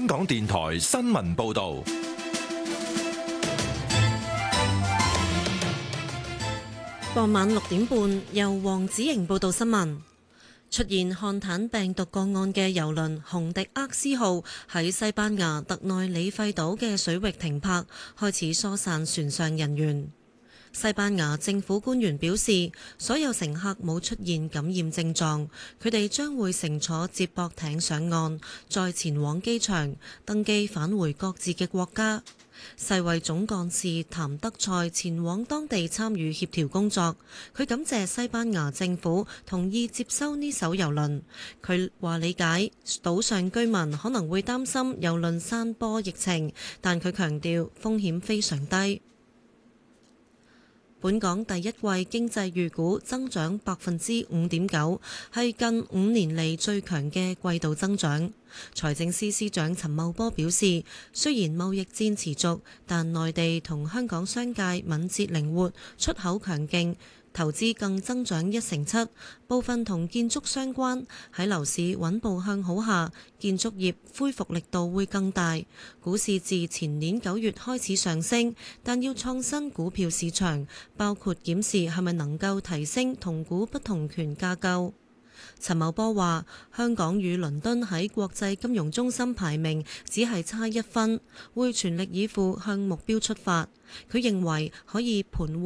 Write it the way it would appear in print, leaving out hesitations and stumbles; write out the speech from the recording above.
香港電台新聞報道。 傍晚6點半，由黃子瑩報道新聞。出現漢坦病毒個案嘅郵輪洪迪厄斯號喺西班牙特內里費島嘅水域停泊，開始疏散船上人員。西班牙政府官員表示，所有乘客冇出現感染症狀，佢哋將會乘坐接駁艇上岸，再前往機場登機返回各自嘅國家。世衛總幹事譚德塞前往當地參與協調工作，佢感謝西班牙政府同意接收呢艘郵輪。佢話理解島上居民可能會擔心郵輪散播疫情，但佢強調風險非常低。本港第一季經濟預估增長5.9%，係近5年嚟最強嘅季度增長。財政司司長陳茂波表示，雖然貿易戰持續，但內地同香港商界敏捷靈活，出口強勁，投資更增長1.7%，部分同建築相關。喺樓市穩步向好下，建築業恢復力度會更大。股市自前年9月開始上升，但要創新股票市場，包括檢視係咪能夠提升同股不同權架構。陳茂波話：香港與倫敦喺國際金融中心排名只係差1分，會全力以赴向目標出發。佢認為可以盤活